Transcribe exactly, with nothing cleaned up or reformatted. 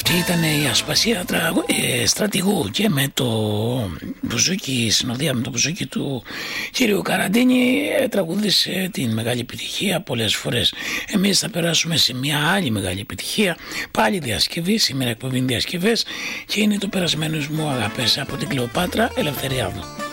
Αυτή ήταν η Ασπασία ε, Στρατηγού, και με το μπουζούκι, συνοδεία με το μπουζούκι του κύριου Καραντίνη, ε, τραγούδισε την μεγάλη επιτυχία πολλές φορές. Εμείς θα περάσουμε σε μια άλλη μεγάλη επιτυχία, πάλι διασκευή, σήμερα εκπομπή διασκευές, και είναι το Περασμένους μου αγάπες από την Κλεοπάτρα Ελευθεριάδου.